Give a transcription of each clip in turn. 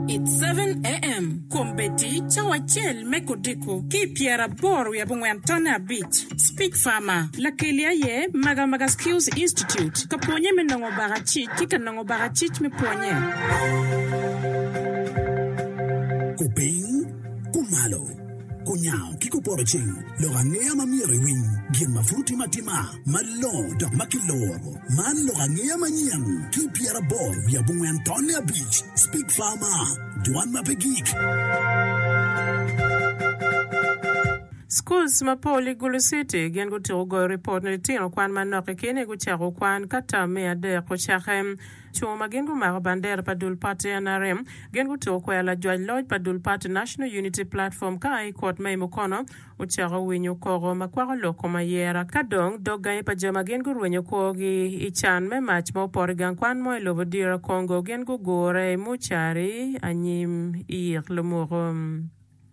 It's 7 a.m. Kombeti chawachel mekodiko ki Pierre Boru ya Bungwantona Beach. Speak Farmer. La kelia ye Maga Skills Institute. Kaponye menongo barachit kika nongo barachit me ponye. Kuping, kumalo. Kunyao kiko poroching lo gangea mamiri wing bien mafuti matima malo dok makiloro man lo gangea manyang ki Pierre Boru ya Bungwantona Beach. Speak Farmer. Duan mapegik. Schools mapoli Gulu City gen go to go report ne tino kwan manoke kene go charo kwan kata me ade ko chachem chuma gen go mar bandera padul party NRM gen go to ko la jwaj lodge padul party National Unity Platform ka ai court me mokono o charo winyo koro makwaro loko mayera kadong doga pa jama gen go winyo ko gi ichan me match mo porgan kwan mo lobo dira Congo gen go gore muchari anyim irlumurum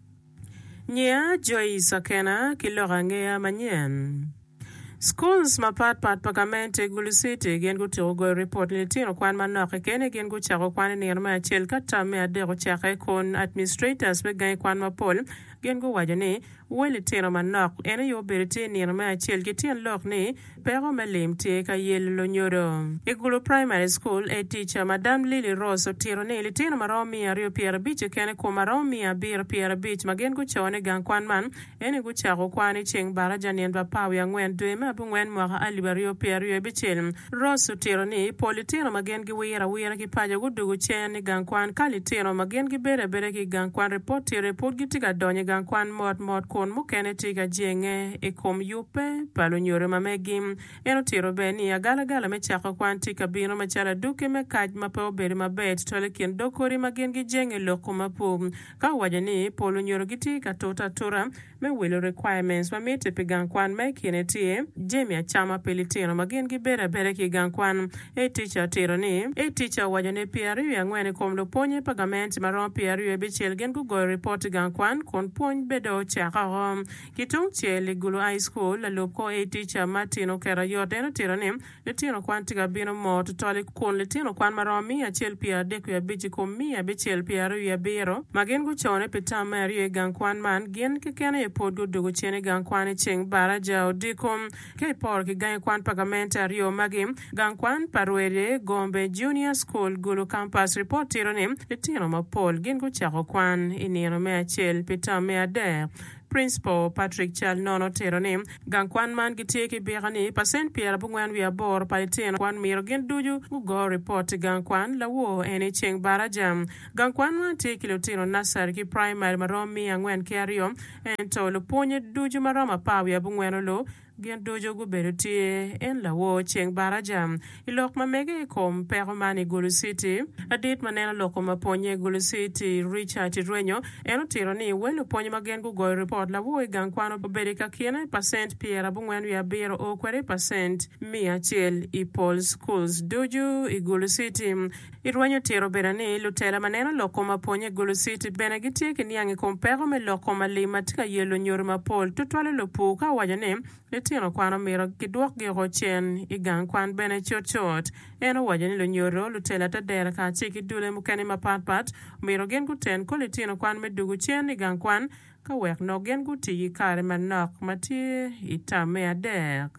Nya Joy Sakena kilorangea manyen. Schools mapat pagamente Gulu City gen go to go report ni tino kwan manoke kene gen go charo kwan ni ma chel kata me adero chake kon administrators be gan kwan mapol gen go wajane wele tino manok ene yo berite ni ma chel kitien lok ni pero melim te ka yel lo nyoro e Gulu Primary School a teacher Madam Lily Rose tiro ni litino maromi ario Pierre Beach kene ko maromi abir Pierre Beach magen go chone gan kwan man ene go charo kwan ni cheng baraja ni ba paw ya ngwen dwe bungwen mwaka alibario Pierre bichel Rosu tiro ni politino magen gi wira ki paja gudugu chen ni gankwan kalitino magen gi bere ki gankwan report gi tiga donye gankwan mod kon mukene tiga jenge e kom yupe palo nyore mamegim eno tiro beni agala me chako kwan tika bino machala duke me kaj mapo bere mabet tole kien dokori magen gi jenge loko mapu ka wajani polo nyoro giti ka tota tura me wilo requirements mamete pe gankwan me kiene tie Jamie chama pelitino magen gi bere ki gankwan e teacher tiro ni e teacher wajane Pierre ya ngwene komlo ponye pagament maron Pierre bichel gen go report gankwan kon pony bedo chaka kitong chele Gulu High School la loko e teacher Martino Kera Yordeno tiro ni le tino kwan tiga bino mo totale kon le tino kwan maron mi achel Pierre deku ya bichi kom mi ya bichel Pierre ya biro magen go chone peta Mary gankwan man gen kekene e podgo dogo chene gankwan cheng baraja odikom ke por ki gan kwan pagamenta rio magim gan kwan parwere Gombe Junior School Gulu Campus report tiro ni tino mapol gen go chako kwan iniro me achel peta me ade Principal Patrick Chalnono Teronim, Gankwan man giteki birani, percent Pierre Bungwan via bor palitin, kwan miro gen duju, go report Gankwan, la wo, ene cheng barajam. Gankwan man teki lotino nasar ki primary maromi angwen kerio, ento lo ponye duju maroma pawia Bungwano lo, gen dojo go berutie en la wo cheng barajam ilok mamege kom pero mani Gulu City adit manena loko maponye Gulu City Richard Renyo eno tiro ni welo ponye magen go report la wo gankwano berika kiene percent Pierre Bungwen ya biro o 40% mia chel i Paul Schools dojo i Gulu City irwanyo tiro berani lutela manena loko maponye Gulu City benagiti kinyangi kom pero me loko malima tika yelo nyoro mapol tutwale lopuka wajane tino kwano miro kidwok gi rochen igang kwan bene chot eno wajani lo nyoro lutela ta dera ka chiki dule mukani mapat miro gen guten ko tino kwan medugu chen igang kwan ka wek no gen guti kare manok mati itame adek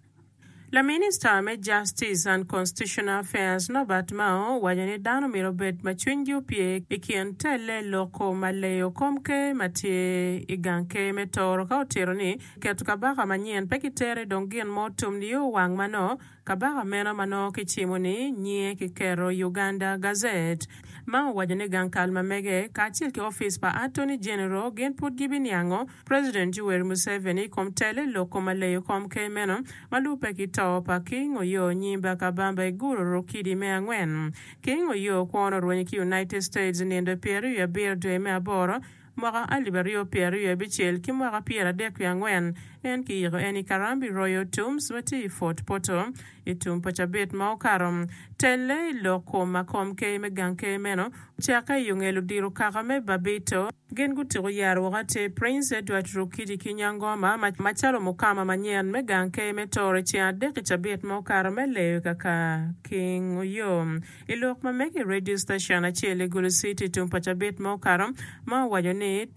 La Minister of Justice and Constitutional Affairs Norbert Mao wajani dano miro bet machwinju pie ikien tele loko maleo komke matie iganke metoro ka otero ni ketu kabaka manyien pekitere dongien motum niyo wang mano kabaka meno kichimo ni nye kikero Uganda Gazette Mao wajani gankal mamege kachil ki office pa Attorney General gen put gibin yango President Yoweri Museveni komtele loko maleo komke meno malupe kito pa King Oyo nyimba kabamba iguro rokidi me angwen King Oyo kwono rwenye ki United States nindo Pierre ya birdo me aboro mwaka alibario Pierre ya bichel ki mwaka Pierre deku ya ngwen en ki yiro eni karambi Royal Tombs wati Fort Portal itum pachabet ma okarom tele loko makom ke megan ke meno chaka yungelo diru kakame babito gen gutigo yar wakati Prince Edward Rukidi Kinyangoma machalo mukama manyen megan ke metore chia deki chabet ma okarome leyo kaka King Uyom ilok mameke radio station achele Gulu City tum pachabet ma okarom ma wajoni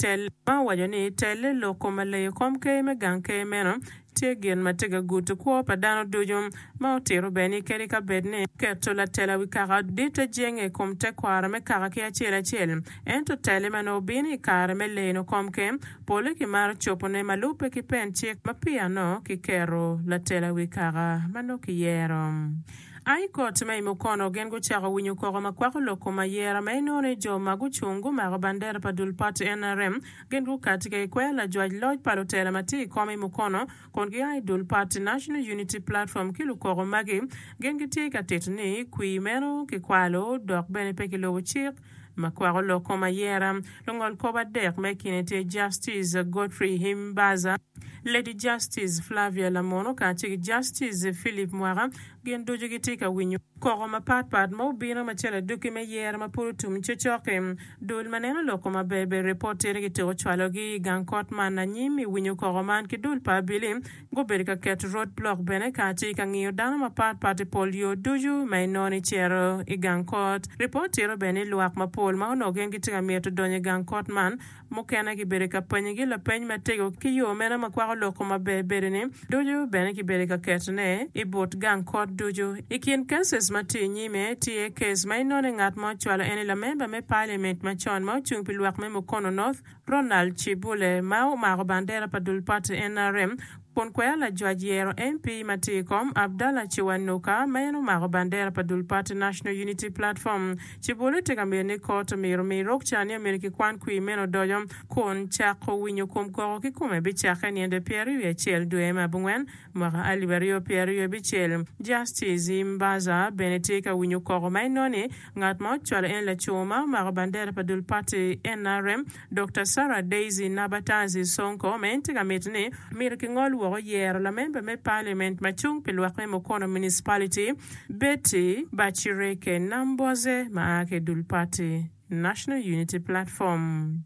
tele loko maleyo kom ke megan ke meno Tiegen matega gutu kwa padano dujum ma otero beni keri ka bedne kerto la tela wikara dita jenge komte kwara me kara kia chela ento tele mano bini kara me leno komke pole ki maro chopone malupe ki penchik mapiano ki kero la tela wikara mano ki yero Ai kot mai mukono gengo chaka winyo koro makwako loko mayera mainone jo maguchungu maro bandera padul pati NRM gengo katika ikwela George Lloyd palotela mati kome mukono kongi ai dul pati National Unity Platform kilu koro magi gengi tika tetni kui meno kikwalo dok bene peki lobo chik makwako loko mayera longol koba dek mekinete Justice Godfrey Himbaza Lady Justice Flavia Lamono kachiki Justice Philip Mwara gendo jigitika winyo koro mapat mo bino machela duki me yer mapuru tum chochoke dul maneno loko mabebe reporter gitiro chwalogi gankot man na nyimi winyo koro man ki dul pa bilim goberi ka ket road block bene kachika ngiyo dana mapat polio duju mainoni chero i gankot reporter bene luak mapol ma onogen gitika mieto donye gankot man mokena giberi ka panyigi la peny matego kiyo mena makwako loko mabebe ne duju bene giberi ka ketne i bot gankot duju ikin cases mati nyime tie case mainone ngat mo chwalo ene la member me parliament machon mo chung pilwak me Mukono North Ronald Chibule mao maro bandera padul party NRM pon kwela Jwajiero MP Matikom Abdallah Chiwanuka mayano maro bandera padul party National Unity Platform Chibule tegambene koto miro chani Ameriki kwan kui meno doyom kon chako winyo kumkoro kikume bichaka niende pieri ya chel duema bungwen mara aliberio pieri ya bichel Justice Mbaza benetika winyo koro mainone ngat mo chwala en la chuma maro bandera padul party NRM Dr. Sarah Daisy Nabatazi Sonko mentega metne mirki ngol wo yer la member me parliament machung pilwak me Mukono municipality Betty Bachireke Namboze maake dul party National Unity Platform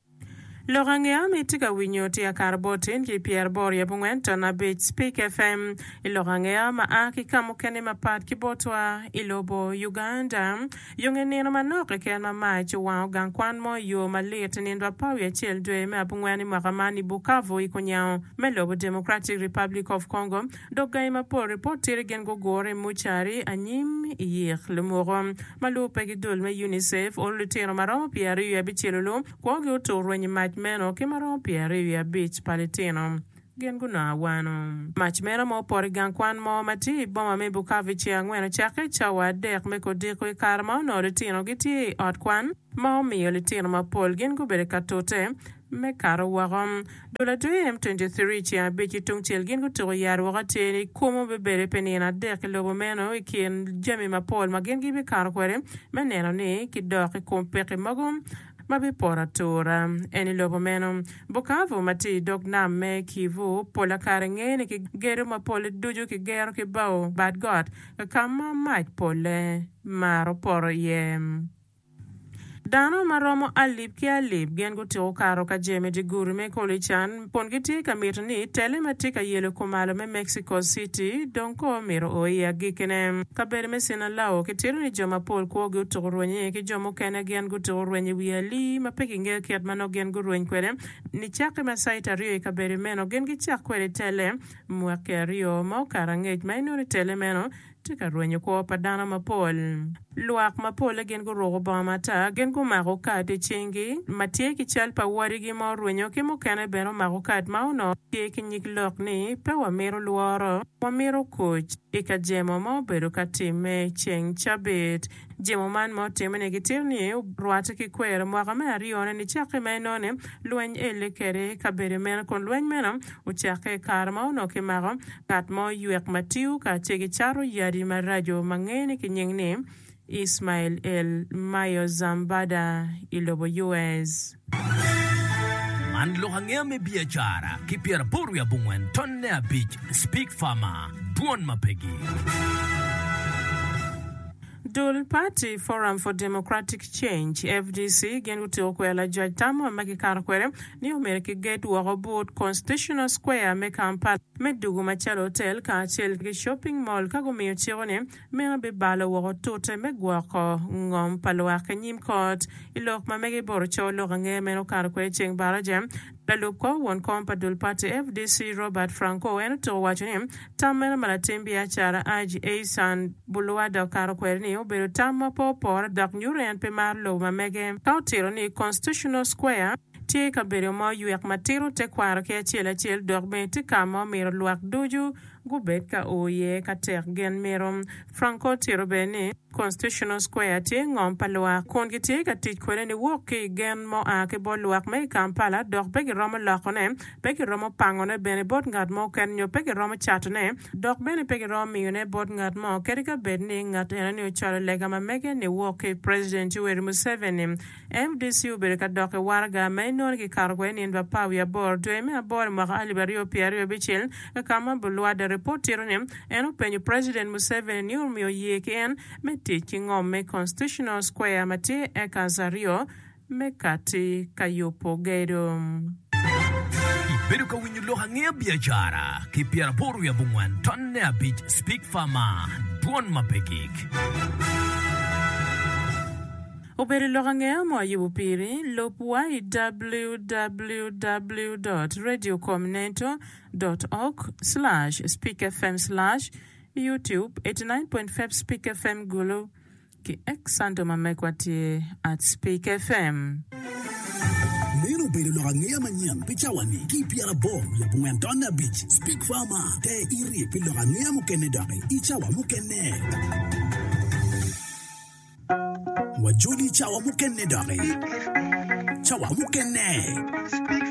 Lorangea mitika winyoti ya karbotin ki Pierre Boria bungwento na bit Speak FM ilorangea maaki kamukene mapat kibotwa ilobo Uganda yungenino manoke ken mamachi wao gankwan mo yo malit nindwa pawi achel dwe me abungwani makamani Bukavu ikonyao melobo Democratic Republic of Congo dogai mapo reportiri gen gogore muchari anyim yikh lumoro malupe gidul me UNICEF olutino maromo Pierre yu abichilulu kwa gyoto nyima meno kimaro pieri ya beach palitino genguna wano machmero mo porigan kwan mo mati boma me Bukavu chiangweno chake chawa dek meko diko karma no retino giti ot kwan ma omiyo litino mapol gengu bere katote me karo wagom dola M23 chia bechi tungchel gengu to yar wakati ni kumo bebere penina dek lobo meno ikin jami mapol magengi be karo kwere meneno ni kidoki kumpeke magum mabipora tora eni lobo meno Bukavu mati dog nam me Kivu pola karengene ki gero ma pole duju ki gero ki bao bad god kama mach pole maro poro yem Dano maromo alip ki alip gen go tiro karo ka jeme di guru me kolichan pon giti ka mirni tele matika yelo kumalo me Mexico City donko miro oya gikene ka bere me sina lao ki tiro ni joma pol ko go torwenye ki jomo kene gen go torwenye wiali mapeki ngel kiat mano gen go rwen kwere ni chake masaita rio ka bere meno gen gi chak kwere tele mwake rio mo karangej mainori tele meno tika rwenye ko padana mapol luak mapol gen go rogo ba mata gen go maro kate chingi matie ki chal pa wari gi mo rwenyo ki mo kane beno maro kat mauno tie ki nyik lok ni pe wa mero luoro wa mero kuch ika jemo mo bedo katime cheng chabit jemo man mo time ne gitirni ruata ki kwere mwaka me arione ni chake menone lweny ele kere kabere men kon lweny mena uchake karma no ki maro kat mo yuek matiu ka chegi charo yadi marajo mangene ki nyingne Ismail El Mayo Zambada ilobo US Man lo hangea me biashara kipiera boru ya bungwen tonne a beach Speak Farmer Buon Mapegi. Dul Party Forum for Democratic Change FDC gen utokwela Judge Tamo makikar kwere ni America get Warabot Constitutional Square me Kampala medugu machal hotel ka chel ke shopping mall ka gomiyo chirone me be balo worotote me gwako ngom palwa kanyim court ilok mamege borcho lo nge meno kar kwere cheng barajem la lupko won kompa Dul Party FDC Robert Franco en to wachone tamela malatembi achara IGA san bulwada kar kwere ni obero tamo por dak nyuren pe mar lo mamege kautiro ni Constitutional Square tie ka bero mo yuek matiro te kwaro ke chiel dogbe te kamo miro luak doju gubet ka oye ka ter gen merom Franco tiro bene Constitutional Square tie ngom palwa kongi tie ka tit kwere ni woki gen mo a ke bo luak me Kampala dogbe ki romo lakone peki romo pangone bene bot ngad mo ken nyo peki romo chatone dog bene peki romo miyone bot ngad mo kerika bedni ngat enani ucharo lega mamege ni woki President Yoweri Museveni FDC ubere ka doke warga me non ki kargwe ni nba pawia bor dueme abor mwaka alibario piario bichil kama bulwa da report ne eno penyu President Museveni ni urmio yeken metiki ngome Constitutional Square mati ekazario mekati kayopo gero. Pero ka winyo lo hangea biashara kipiera boru ya bungwan tonne a beach Speak Farmer Buon Mapegi. Uberi lorangea mo yubupiri lopwai www.radiocomneto.org/speakfm/YouTube 89.5 Speak FM Gulu ki exando mamekwati at Speak FM. Nero bere lorangea manyang pichawani kipiera bor ya bungwantona beach Speak Farmer te iri pilorangea mukene dare ichawa mukene wajuli chawa mukene dare chawa mukene